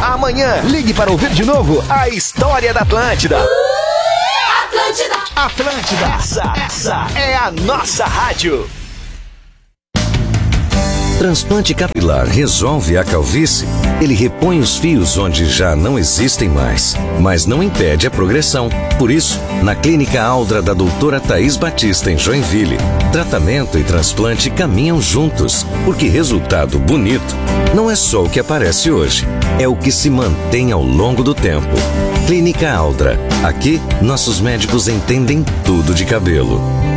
Amanhã, ligue para ouvir de novo a história da Atlântida. Atlântida, essa é a nossa rádio. Transplante capilar resolve a calvície? Ele repõe os fios onde já não existem mais, mas não impede a progressão. Por isso, na Clínica Aldra da doutora Thaís Batista, em Joinville, tratamento e transplante caminham juntos, porque resultado bonito não é só o que aparece hoje, é o que se mantém ao longo do tempo. Clínica Aldra. Aqui, nossos médicos entendem tudo de cabelo.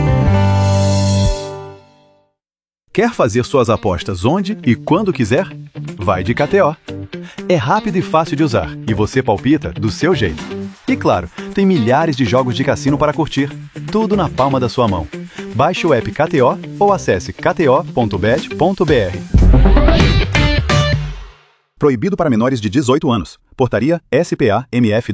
Quer fazer suas apostas onde e quando quiser? Vai de KTO. É rápido e fácil de usar e você palpita do seu jeito. E claro, tem milhares de jogos de cassino para curtir, tudo na palma da sua mão. Baixe o app KTO ou acesse kto.bet.br. Proibido para menores de 18 anos. Portaria SPA-MF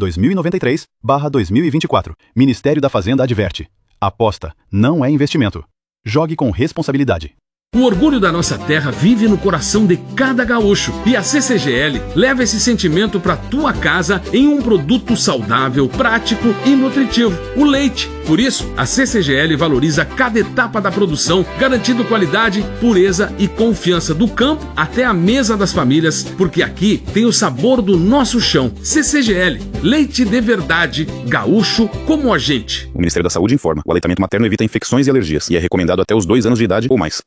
2093/2024. Ministério da Fazenda adverte. Aposta não é investimento. Jogue com responsabilidade. O orgulho da nossa terra vive no coração de cada gaúcho e a CCGL leva esse sentimento para tua casa em um produto saudável, prático e nutritivo, o leite. Por isso, a CCGL valoriza cada etapa da produção, garantindo qualidade, pureza e confiança do campo até a mesa das famílias, porque aqui tem o sabor do nosso chão. CCGL, leite de verdade, gaúcho como a gente. O Ministério da Saúde informa, o aleitamento materno evita infecções e alergias e é recomendado até os 2 anos de idade ou mais.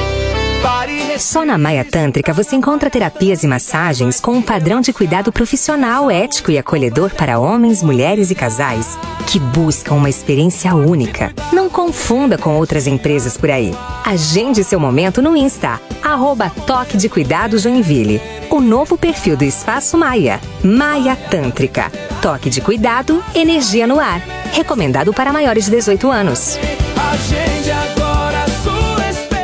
Só na Maia Tântrica você encontra terapias e massagens com um padrão de cuidado profissional, ético e acolhedor para homens, mulheres e casais que buscam uma experiência única. Não confunda com outras empresas por aí. Agende seu momento no Insta, @Toque de Cuidado Joinville. O novo perfil do Espaço Maia. Maia Tântrica. Toque de cuidado, energia no ar. Recomendado para maiores de 18 anos. Agende agora a sua experiência.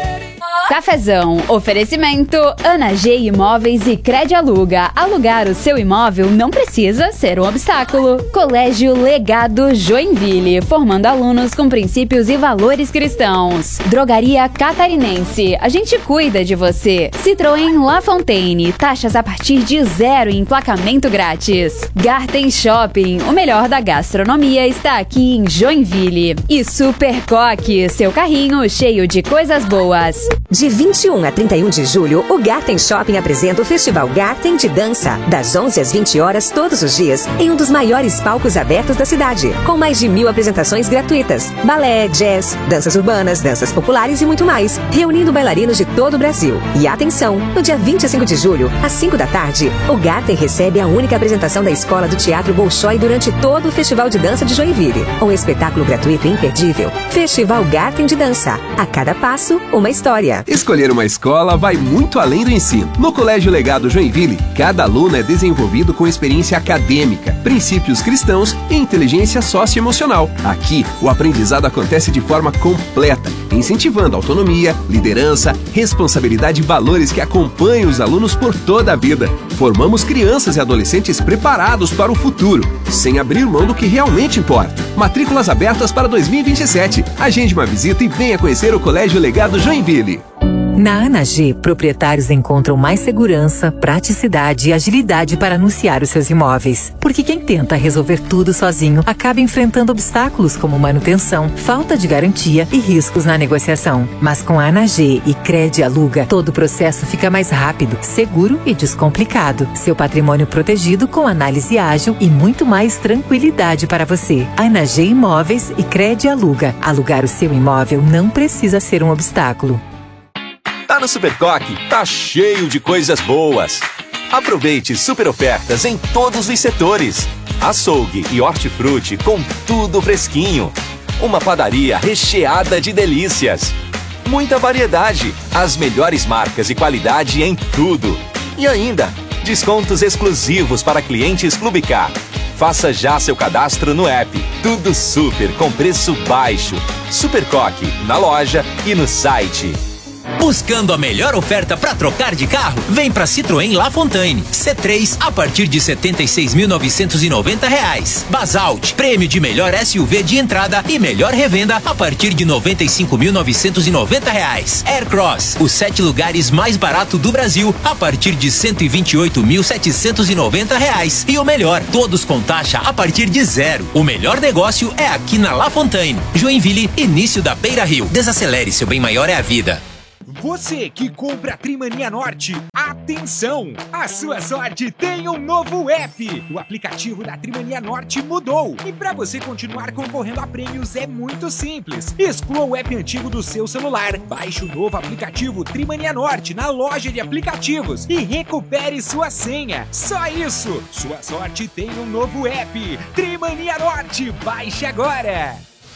Cafezão, oferecimento Ana G Imóveis e Cred Aluga. Alugar o seu imóvel não precisa ser um obstáculo. Colégio Legado Joinville, formando alunos com princípios e valores cristãos. Drogaria Catarinense, a gente cuida de você. Citroën La Fontaine, taxas a partir de 0 e emplacamento grátis. Garten Shopping, o melhor da gastronomia está aqui em Joinville. E Super Coque, seu carrinho cheio de coisas boas. De 21 a 31 de julho, o Garten Shopping apresenta o Festival Garten de Dança, das 11 às 20 horas todos os dias, em um dos maiores palcos abertos da cidade, com mais de 1000 apresentações gratuitas, balé, jazz, danças urbanas, danças populares e muito mais, reunindo bailarinos de todo o Brasil. E atenção, no dia 25 de julho, às 5 da tarde, o Garten recebe a única apresentação da Escola do Teatro Bolshoi durante todo o Festival de Dança de Joinville, um espetáculo gratuito e imperdível. Festival Garten de Dança, a cada passo, uma história. Escolher uma escola vai muito além do ensino. No Colégio Legado Joinville, cada aluno é desenvolvido com experiência acadêmica, princípios cristãos e inteligência socioemocional. Aqui, o aprendizado acontece de forma completa, incentivando autonomia, liderança, responsabilidade e valores que acompanham os alunos por toda a vida. Formamos crianças e adolescentes preparados para o futuro, sem abrir mão do que realmente importa. Matrículas abertas para 2027. Agende uma visita e venha conhecer o Colégio Legado Joinville. Na ANAG, proprietários encontram mais segurança, praticidade e agilidade para anunciar os seus imóveis. Porque quem tenta resolver tudo sozinho acaba enfrentando obstáculos como manutenção, falta de garantia e riscos na negociação. Mas com a ANAG e Cred Aluga, todo o processo fica mais rápido, seguro e descomplicado. Seu patrimônio protegido com análise ágil e muito mais tranquilidade para você. ANAG Imóveis e Cred Aluga. Alugar o seu imóvel não precisa ser um obstáculo. Tá no Super Coque, tá cheio de coisas boas. Aproveite super ofertas em todos os setores. Açougue e hortifruti com tudo fresquinho. Uma padaria recheada de delícias. Muita variedade, as melhores marcas e qualidade em tudo. E ainda, descontos exclusivos para clientes Clube K. Faça já seu cadastro no app. Tudo super com preço baixo. Super Coque, na loja e no site. Buscando a melhor oferta para trocar de carro? Vem para Citroën La Fontaine. C3 a partir de R$ 76.990. Basalt, prêmio de melhor SUV de entrada e melhor revenda a partir de R$ 95.990. Aircross, os 7 lugares mais barato do Brasil a partir de R$ 128.790. E o melhor, todos com taxa a partir de zero. O melhor negócio é aqui na La Fontaine. Joinville, início da Beira Rio. Desacelere, seu bem maior é a vida. Você que compra Trimania Norte, atenção! A sua sorte tem um novo app! O aplicativo da Trimania Norte mudou! E para você continuar concorrendo a prêmios é muito simples. Exclua o app antigo do seu celular, baixe o novo aplicativo Trimania Norte na loja de aplicativos e recupere sua senha. Só isso! Sua sorte tem um novo app! Trimania Norte, baixe agora!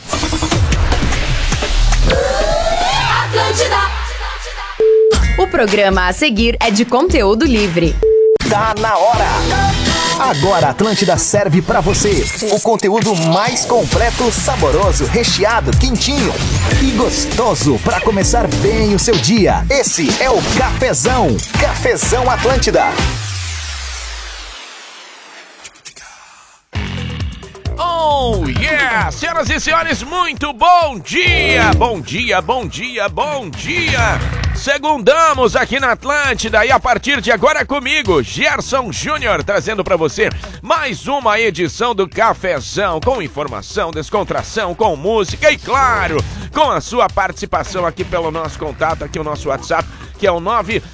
Atlântida. O programa a seguir é de conteúdo livre. Tá na hora! Agora a Atlântida serve pra você o conteúdo mais completo, saboroso, recheado, quentinho e gostoso pra começar bem o seu dia. Esse é o Cafezão. Cafezão Atlântida. Oh yeah! Senhoras e senhores, muito bom dia! Bom dia, bom dia, bom dia! Segundamos aqui na Atlântida e a partir de agora comigo, Gerson Júnior, trazendo pra você mais uma edição do Cafezão, com informação, descontração, com música e, claro, com a sua participação aqui pelo nosso contato, aqui o nosso WhatsApp, que é o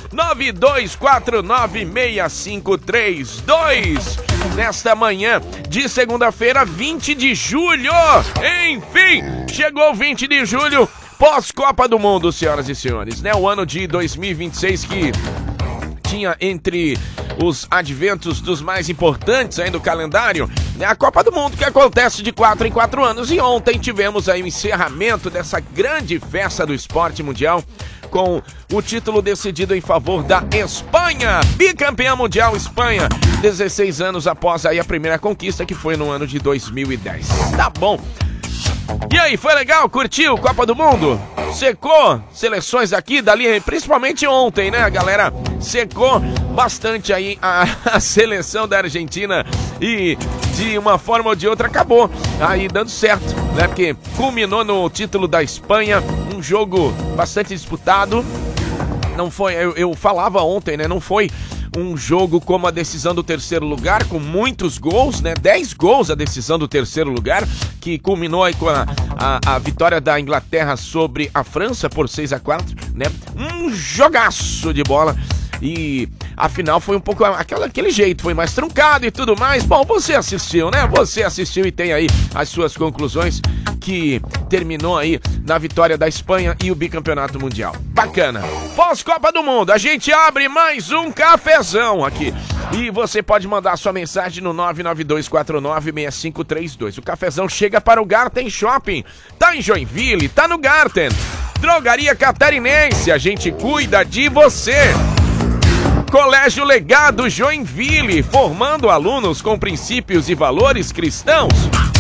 992496532. Nesta manhã de segunda-feira, 20 de julho. Enfim, chegou o 20 de julho, pós-Copa do Mundo, senhoras e senhores, né? O ano de 2026 que tinha entre os adventos dos mais importantes aí do calendário, né? A Copa do Mundo que acontece de 4 em 4 anos. E ontem tivemos aí o encerramento dessa grande festa do esporte mundial, com o título decidido em favor da Espanha, bicampeã mundial Espanha, 16 anos após aí a primeira conquista, que foi no ano de 2010. Tá bom. E aí, foi legal? Curtiu Copa do Mundo? Secou seleções aqui, dali, principalmente ontem, né? A galera secou bastante aí a seleção da Argentina e de uma forma ou de outra acabou aí dando certo, né? Porque culminou no título da Espanha, um jogo bastante disputado. Não foi, eu falava ontem, né? Não foi um jogo como a decisão do terceiro lugar, com muitos gols, né? 10 gols a decisão do terceiro lugar, que culminou aí com a vitória da Inglaterra sobre a França por 6-4, né? Um jogaço de bola. E a final foi um pouco aquele jeito, foi mais truncado e tudo mais. Bom, você assistiu, né? Você assistiu e tem aí as suas conclusões, que terminou aí na vitória da Espanha e o bicampeonato mundial. Bacana. Pós-Copa do Mundo, a gente abre mais um cafezão aqui. E você pode mandar sua mensagem no 992496532. O cafezão chega para o Garten Shopping. Tá em Joinville, tá no Garten. Drogaria Catarinense, a gente cuida de você. Colégio Legado Joinville, formando alunos com princípios e valores cristãos.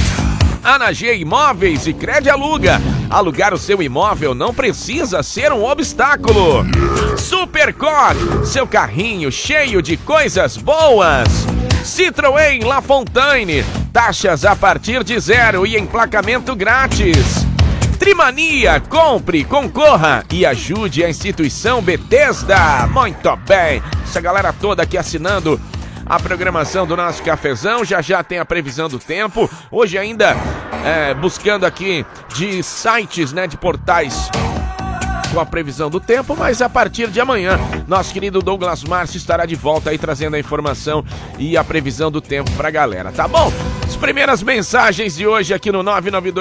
ANAG Imóveis e Credialuga. Alugar o seu imóvel não precisa ser um obstáculo. Supercor, seu carrinho cheio de coisas boas. Citroën La Fontaine, taxas a partir de 0 e emplacamento grátis. Trimania, compre, concorra e ajude a instituição Bethesda. Muito bem, essa galera toda aqui assinando a programação do nosso cafezão. Já tem a previsão do tempo. Hoje ainda buscando aqui de sites, né, de portais com a previsão do tempo, mas a partir de amanhã, nosso querido Douglas Márcio estará de volta aí trazendo a informação e a previsão do tempo pra galera, tá bom? As primeiras mensagens de hoje aqui no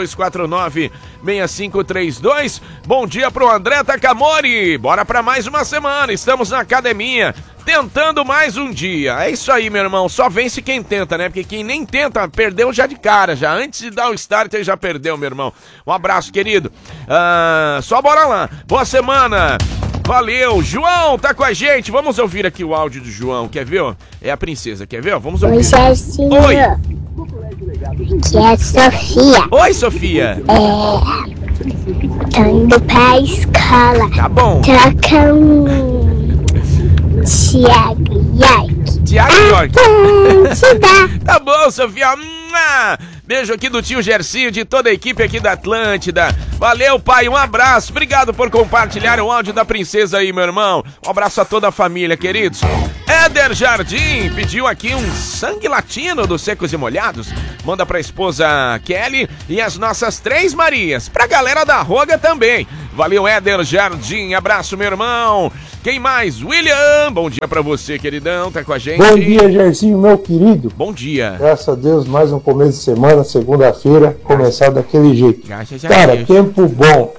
992496532. Bom dia pro André Takamori. Bora pra mais uma semana, estamos na academia, tentando mais um dia. É isso aí, meu irmão, só vence quem tenta, né? Porque quem nem tenta, perdeu já de cara, já antes de dar o start, ele já perdeu, meu irmão. Um abraço, querido. Só bora lá. Boa semana. Valeu. João tá com a gente. Vamos ouvir aqui o áudio do João. Quer ver? É a princesa. Quer ver? Vamos ouvir. Oi, Oi. Que é a Sofia. Oi, Sofia. Tô indo pra escola. Tá bom. Troca um Thiago York. Thiago York. Te dá. Tá bom, Sofia. Beijo aqui do tio Gercinho, de toda a equipe aqui da Atlântida. Valeu, pai, um abraço. Obrigado por compartilhar o áudio da princesa aí, meu irmão. Um abraço a toda a família, queridos. Éder Jardim pediu aqui um sangue latino dos Secos e Molhados. Manda pra esposa Kelly e as nossas 3 Marias. Pra galera da Roga também. Valeu, Éder Jardim. Abraço, meu irmão. Quem mais? William. Bom dia pra você, queridão. Tá com a gente. Bom dia, Gercinho, meu querido. Bom dia. Graças a Deus, mais um começo de semana, segunda-feira, começar daquele jeito. Graças a Cara, Deus. tempo bom.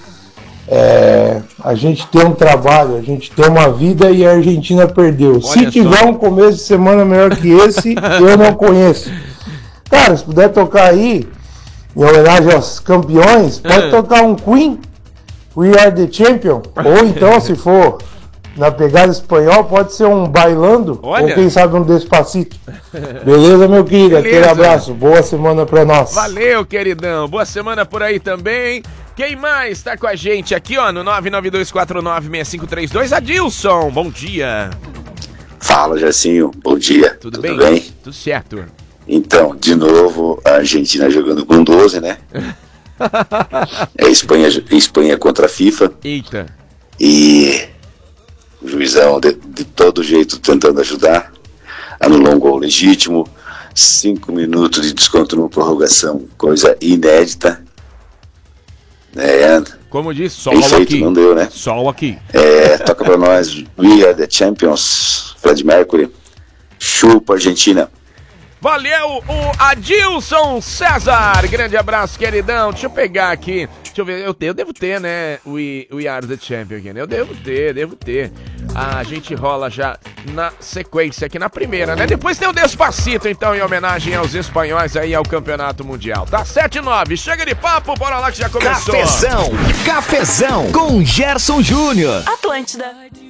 A gente tem um trabalho, a gente tem uma vida e a Argentina perdeu. Se tiver um começo de semana melhor que esse, eu não conheço. Cara, se puder tocar aí, em homenagem aos campeões, pode tocar um Queen, We Are The Champion, ou então, se for na pegada espanhol, pode ser um Bailando, ou quem sabe um Despacito. Beleza, meu querido? Beleza. Aquele abraço, boa semana pra nós. Valeu, queridão. Boa semana por aí também. Quem mais tá com a gente aqui, ó, no 992496532? Adilson, bom dia. Fala, Gercinho, bom dia. Tudo bem? Tudo certo. Então, de novo, a Argentina jogando com 12, né? É Espanha contra a FIFA. Eita. E o juizão de todo jeito tentando ajudar. Anulou um gol legítimo. 5 minutos de desconto numa prorrogação, coisa inédita. Como disse, sol bem feito, aqui. não deu, né? Sol aqui. Toca pra nós, We Are The Champions, Fred Mercury. Chupa, Argentina. Valeu, o Adilson César. Grande abraço, queridão. Deixa eu pegar aqui. Deixa eu ver. Eu devo ter, né? We Are The Champion aqui, né? Eu devo ter. A gente rola já na sequência aqui na primeira, né? Depois tem o Despacito, então, em homenagem aos espanhóis aí ao Campeonato Mundial. Tá 7-9. Chega de papo, bora lá que já começou. Cafezão com Gerson Júnior. Atlântida.